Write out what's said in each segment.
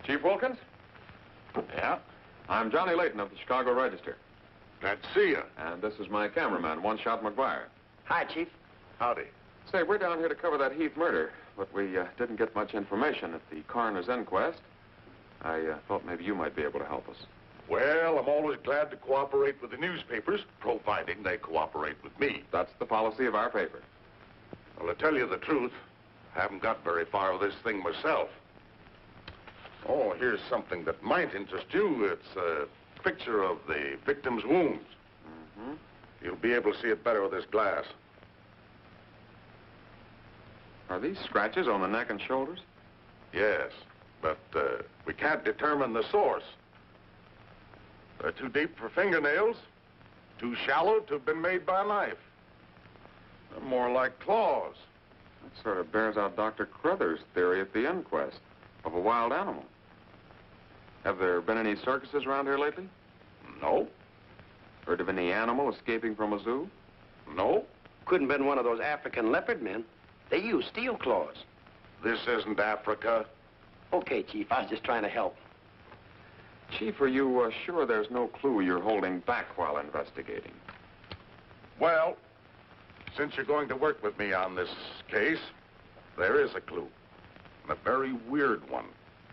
Chief Wilkins? Yeah? I'm Johnny Layton of the Chicago Register. Glad to see you. And this is my cameraman, One Shot McGuire. Hi, Chief. Howdy. Say, we're down here to cover that Heath murder, but we didn't get much information at the coroner's inquest. I thought maybe you might be able to help us. Well, I'm always glad to cooperate with the newspapers, providing they cooperate with me. That's the policy of our paper. Well, to tell you the truth, I haven't got very far with this thing myself. Oh, here's something that might interest you. It's a picture of the victim's wounds. Mm-hmm. You'll be able to see it better with this glass. Are these scratches on the neck and shoulders? Yes, but we can't determine the source. They're too deep for fingernails, too shallow to have been made by a knife. They're more like claws. That sort of bears out Dr. Crothers' theory at the inquest of a wild animal. Have there been any circuses around here lately? No. Heard of any animal escaping from a zoo? No. Couldn't have been one of those African leopard men. They use steel claws. This isn't Africa. Okay, Chief, I was just trying to help. Chief, are you sure there's no clue you're holding back while investigating? Well, since you're going to work with me on this case, there is a clue, and a very weird one.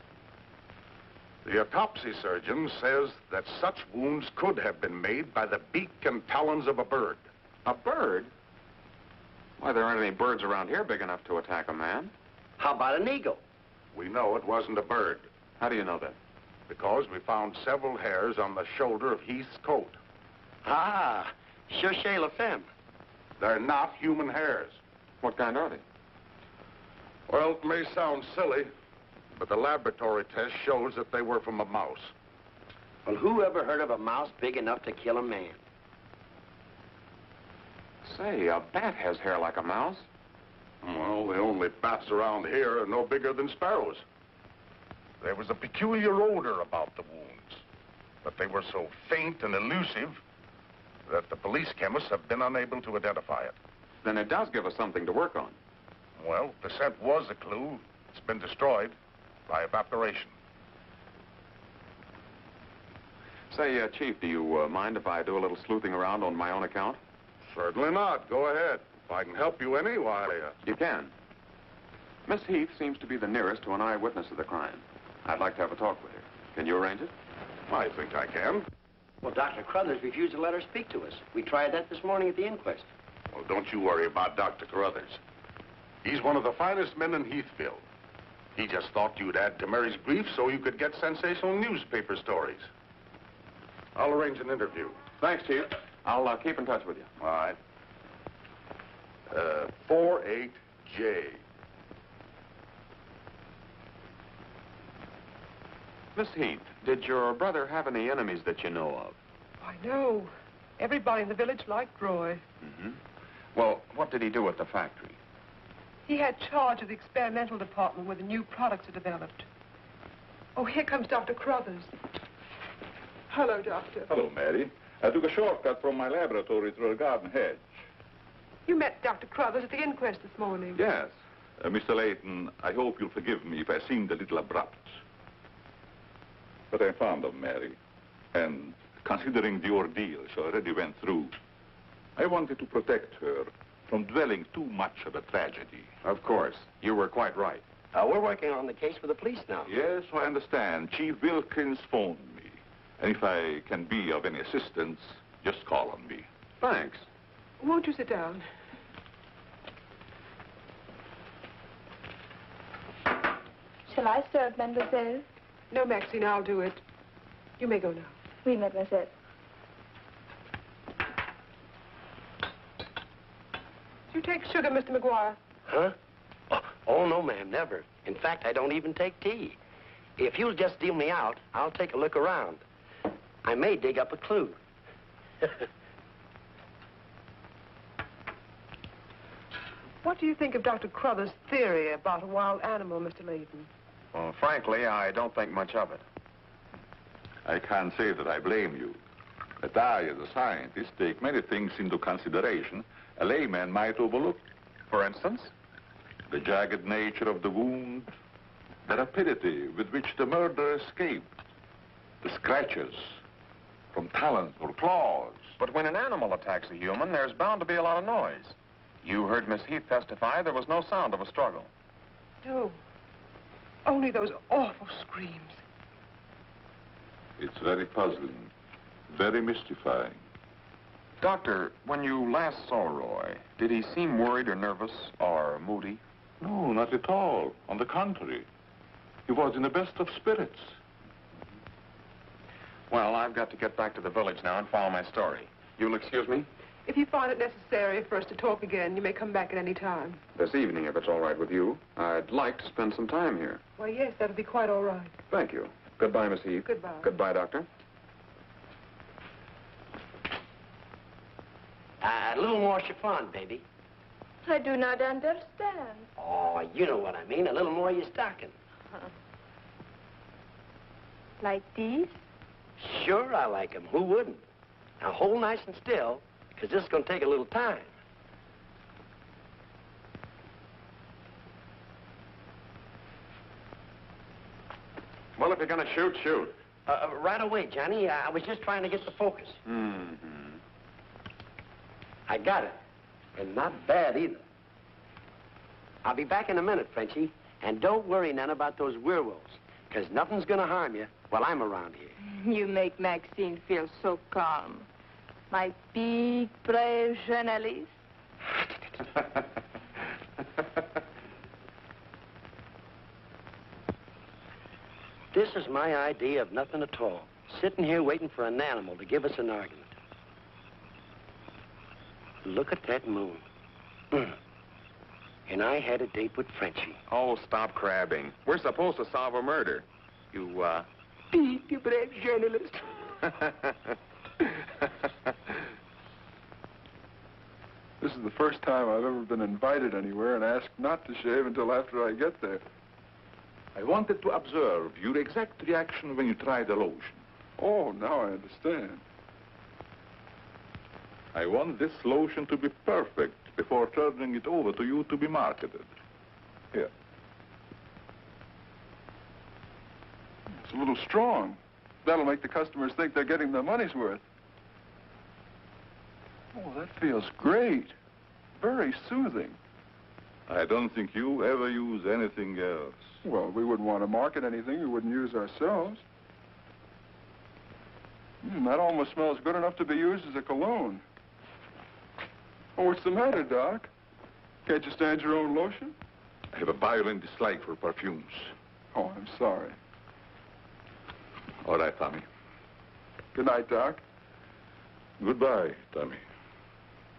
The autopsy surgeon says that such wounds could have been made by the beak and talons of a bird. A bird? Why, there aren't any birds around here big enough to attack a man. How about an eagle? We know it wasn't a bird, How do you know that? because we found several hairs on the shoulder of Heath's coat. Ah, cherchez la femme. They're not human hairs. What kind are they? Well, it may sound silly, but the laboratory test shows that they were from a mouse. Well, who ever heard of a mouse big enough to kill a man? Say, a bat has hair like a mouse. Well, the only bats around here are no bigger than sparrows. There was a peculiar odor about the wounds, but they were so faint and elusive that the police chemists have been unable to identify it. Then it does give us something to work on. Well, the scent was a clue. It's been destroyed by evaporation. Say, Chief, do you mind if I do a little sleuthing around on my own account? Certainly not. Go ahead. If I can help you any, why... You can. Miss Heath seems to be the nearest to an eyewitness of the crime. I'd like to have a talk with her. Can you arrange it? I think I can. Well, Dr. Crothers refused to let her speak to us. We tried that this morning at the inquest. Well, don't you worry about Dr. Carruthers. He's one of the finest men in Heathville. He just thought you'd add to Mary's grief so you could get sensational newspaper stories. I'll arrange an interview. Thanks, Chief. I'll keep in touch with you. All right. 48J. Miss Heath, did your brother have any enemies that you know of? I know. Everybody in the village liked Roy. Mm-hmm. Well, what did he do at the factory? He had charge of the experimental department where the new products are developed. Oh, here comes Dr. Crothers. Hello, Doctor. Hello, Mary. I took a shortcut from my laboratory through a garden hedge. You met Dr. Crothers at the inquest this morning. Yes. Mr. Layton, I hope you'll forgive me if I seemed a little abrupt. But I'm fond of Mary. And considering the ordeal she already went through, I wanted to protect her from dwelling too much of a tragedy. Of course. You were quite right. We're working on the case with the police now. Yes, I understand. Chief Wilkins phoned me. And if I can be of any assistance, just call on me. Thanks. Won't you sit down? Shall I serve, mademoiselle? No, Maxine, I'll do it. You may go now. Oui, mademoiselle. Do you take sugar, Mr. McGuire? Huh? Oh, no, ma'am, never. In fact, I don't even take tea. If you'll just deal me out, I'll take a look around. I may dig up a clue. What do you think of Dr. Crothers' theory about a wild animal, Mr. Layton? Well, frankly, I don't think much of it. I can't say that I blame you. But I, as a scientist, take many things into consideration a layman might overlook. For instance? The jagged nature of the wound, the rapidity with which the murderer escaped, the scratches from talons or claws. But when an animal attacks a human, there's bound to be a lot of noise. You heard Miss Heath testify there was no sound of a struggle. No. Only those awful screams. It's very puzzling, very mystifying. Doctor, when you last saw Roy, did he seem worried or nervous or moody? No, not at all. On the contrary, he was in the best of spirits. Well, I've got to get back to the village now and follow my story. You'll excuse me? If you find it necessary for us to talk again, you may come back at any time. This evening, if it's all right with you. I'd like to spend some time here. Why, yes, that'll be quite all right. Thank you. Goodbye, Miss Heath. Goodbye. Goodbye, Doctor. A little more chiffon, baby. I do not understand. Oh, you know what I mean. A little more of your stocking. Like these? Sure, I like 'em. Who wouldn't? Now, hold nice and still, because this is going to take a little time. Well, if you're going to shoot, shoot. Right away, Johnny. I was just trying to get the focus. Mm-hmm. I got it. And not bad, either. I'll be back in a minute, Frenchie. And don't worry none about those werewolves, because nothing's going to harm you while I'm around here. You make Maxine feel so calm. My big, brave journalist. This is my idea of nothing at all. Sitting here waiting for an animal to give us an argument. Look at that moon. And I had a date with Frenchie. Oh, stop crabbing. We're supposed to solve a murder. You, Big, brave journalist. This is the first time I've ever been invited anywhere and asked not to shave until after I get there. I wanted to observe your exact reaction when you tried the lotion. Oh, now I understand. I want this lotion to be perfect before turning it over to you to be marketed. Here. It's a little strong. That'll make the customers think they're getting their money's worth. Oh, that feels great. Very soothing. I don't think you ever use anything else. Well, we wouldn't want to market anything we wouldn't use ourselves. That almost smells good enough to be used as a cologne. Oh, what's the matter, Doc? Can't you stand your own lotion? I have a violent dislike for perfumes. Oh, I'm sorry. All right, Tommy. Good night, Doc. Goodbye, Tommy.